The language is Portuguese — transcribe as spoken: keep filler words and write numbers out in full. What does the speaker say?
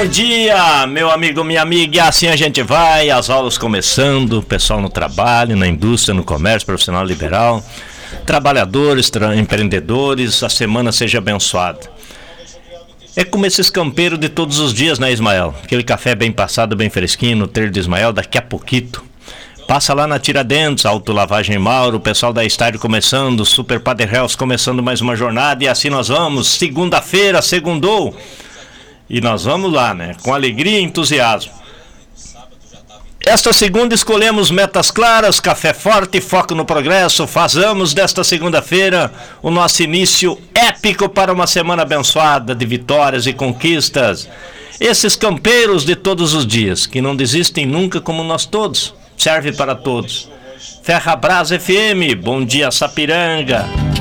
Bom dia, meu amigo, minha amiga, e assim a gente vai, as aulas começando, o pessoal no trabalho, na indústria, no comércio, profissional liberal, trabalhadores, tra- empreendedores, a semana seja abençoada. É como esses campeiros de todos os dias, né, Ismael? Aquele café bem passado, bem fresquinho, no treiro de Ismael, daqui a pouquito. Passa lá na Tiradentes, Autolavagem Mauro, o pessoal da Estádio começando, Super Padre Hells começando mais uma jornada, e assim nós vamos, segunda-feira, segundou. E nós vamos lá, né? Com alegria e entusiasmo. Esta segunda escolhemos metas claras, café forte, foco no progresso. Façamos desta segunda-feira o nosso início épico para uma semana abençoada de vitórias e conquistas. Esses campeiros de todos os dias, que não desistem nunca como nós todos, serve para todos. Ferrabras F M, bom dia Sapiranga.